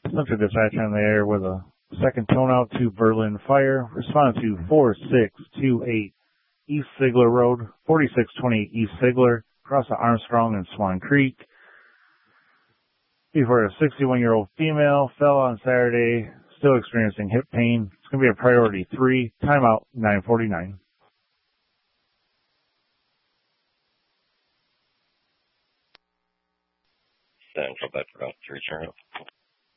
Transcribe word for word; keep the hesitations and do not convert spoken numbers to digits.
Central Dispatch on the air with a second tone out to Berlin Fire. Respond to four six two eight East Sigler Road, forty-six twenty-eight East Sigler, across the Armstrong and Swan Creek. Before a sixty-one-year-old female fell on Saturday, still experiencing hip pain. It's going to be a priority three, timeout nine forty-nine. Central Bedford, to return.